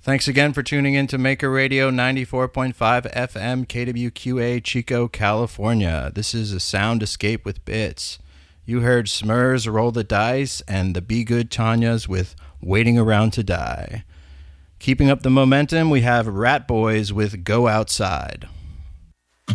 Thanks again for tuning in to Maker Radio 94.5 FM KWQA Chico, California. This is a sound escape with bits. You heard Smurs Roll the Dice and the Be Good Tanyas with Waiting Around to Die. Keeping up the momentum, we have Rat Boys with Go Outside.